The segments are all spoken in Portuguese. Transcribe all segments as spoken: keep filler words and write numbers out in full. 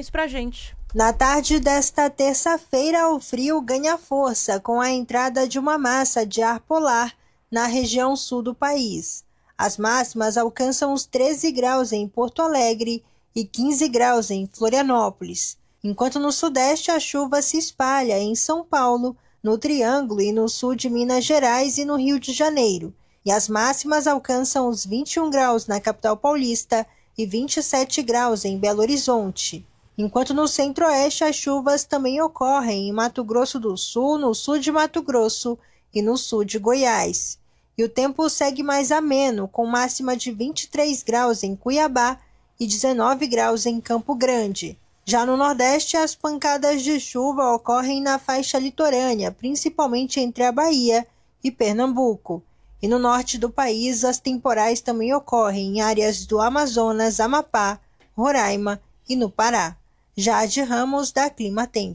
informações pra gente. Na tarde desta terça-feira, o frio ganha força com a entrada de uma massa de ar polar na região sul do país. As máximas alcançam os treze graus em Porto Alegre e quinze graus em Florianópolis, enquanto no sudeste a chuva se espalha em São Paulo, no Triângulo e no sul de Minas Gerais e no Rio de Janeiro. E as máximas alcançam os vinte e um graus na capital paulista e vinte e sete graus em Belo Horizonte. Enquanto no centro-oeste as chuvas também ocorrem em Mato Grosso do Sul, no sul de Mato Grosso e no sul de Goiás. E o tempo segue mais ameno, com máxima de vinte e três graus em Cuiabá e dezenove graus em Campo Grande. Já no Nordeste, as pancadas de chuva ocorrem na faixa litorânea, principalmente entre a Bahia e Pernambuco. E no norte do país, as temporais também ocorrem em áreas do Amazonas, Amapá, Roraima e no Pará. Jade Ramos, da Clima Tempo.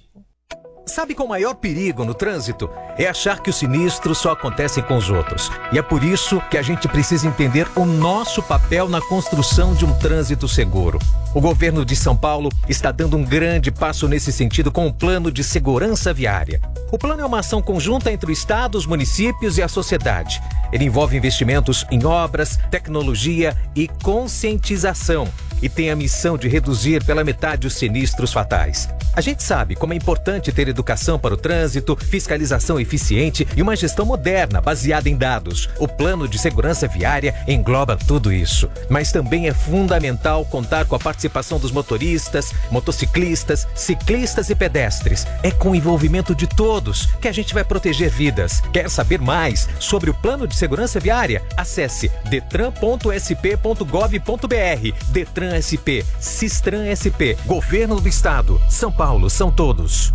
Sabe qual o maior perigo no trânsito? É achar que os sinistros só acontecem com os outros. E é por isso que a gente precisa entender o nosso papel na construção de um trânsito seguro. O governo de São Paulo está dando um grande passo nesse sentido com o Plano de Segurança Viária. O plano é uma ação conjunta entre o Estado, os municípios e a sociedade. Ele envolve investimentos em obras, tecnologia e conscientização. E tem a missão de reduzir pela metade os sinistros fatais. A gente sabe como é importante ter educação para o trânsito, fiscalização eficiente e uma gestão moderna baseada em dados. O Plano de Segurança Viária engloba tudo isso. Mas também é fundamental contar com a participação dos motoristas, motociclistas, ciclistas e pedestres. É com o envolvimento de todos que a gente vai proteger vidas. Quer saber mais sobre o Plano de Segurança Viária? Acesse detran ponto s p ponto gov ponto b r. Detran S P, Sistran S P, Governo do Estado, São Paulo, são todos.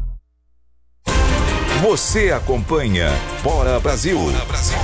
Você acompanha Bora Brasil. Bora Brasil.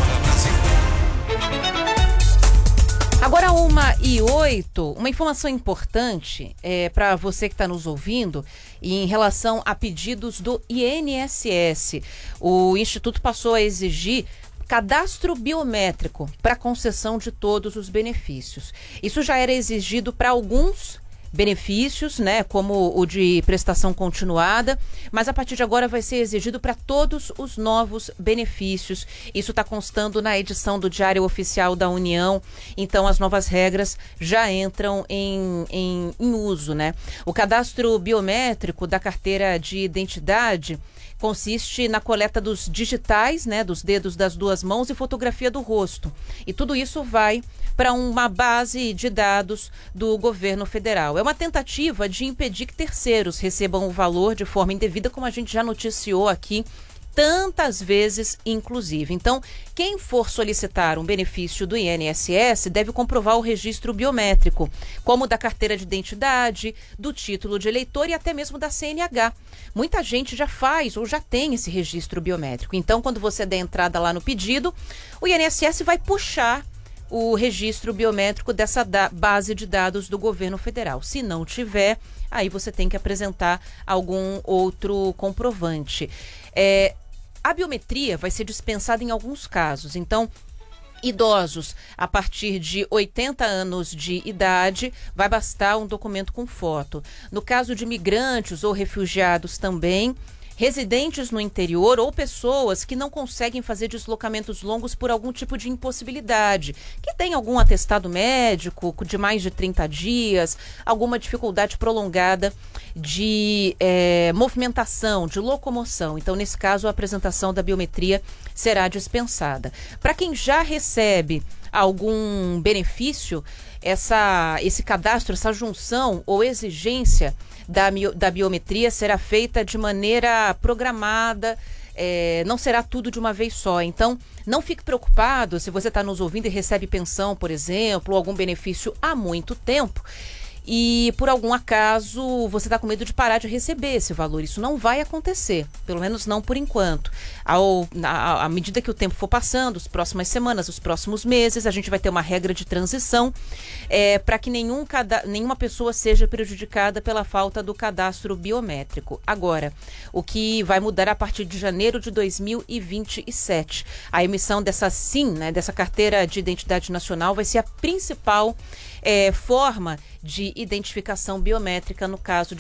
Agora uma e oito, uma informação importante é, para você que está nos ouvindo em relação a pedidos do I N S S. O Instituto passou a exigir cadastro biométrico para concessão de todos os benefícios. Isso já era exigido para alguns benefícios, né, como o de prestação continuada, mas a partir de agora vai ser exigido para todos os novos benefícios. Isso está constando na edição do Diário Oficial da União, então as novas regras já entram em, em, em uso, né? O cadastro biométrico da carteira de identidade consiste na coleta dos digitais, né, dos dedos das duas mãos e fotografia do rosto. E tudo isso vai para uma base de dados do governo federal. É uma tentativa de impedir que terceiros recebam o valor de forma indevida, como a gente já noticiou aqui tantas vezes, inclusive. Então, quem for solicitar um benefício do I N S S deve comprovar o registro biométrico, como da carteira de identidade, do título de eleitor e até mesmo da C N H. Muita gente já faz ou já tem esse registro biométrico. Então, quando você der entrada lá no pedido, o I N S S vai puxar o registro biométrico dessa da- base de dados do governo federal. Se não tiver, aí você tem que apresentar algum outro comprovante. É, a biometria vai ser dispensada em alguns casos. Então, idosos a partir de oitenta anos de idade, vai bastar um documento com foto. No caso de migrantes ou refugiados também, residentes no interior ou pessoas que não conseguem fazer deslocamentos longos por algum tipo de impossibilidade, que tem algum atestado médico de mais de trinta dias, alguma dificuldade prolongada de é, movimentação, de locomoção. Então, nesse caso, a apresentação da biometria será dispensada. Para quem já recebe algum benefício, essa, esse cadastro, essa junção ou exigência Da, da biometria será feita de maneira programada, é, não será tudo de uma vez só. Então, não fique preocupado se você está nos ouvindo e recebe pensão, por exemplo, ou algum benefício há muito tempo, e por algum acaso você está com medo de parar de receber esse valor. Isso não vai acontecer, pelo menos não por enquanto. Ao, à, à medida que o tempo for passando, as próximas semanas, os próximos meses, a gente vai ter uma regra de transição é, para que nenhum cada, nenhuma pessoa seja prejudicada pela falta do cadastro biométrico. Agora, o que vai mudar a partir de janeiro de dois mil e vinte e sete, a emissão dessa SIM, né, dessa carteira de identidade nacional, vai ser a principal é, forma de identificação biométrica no caso de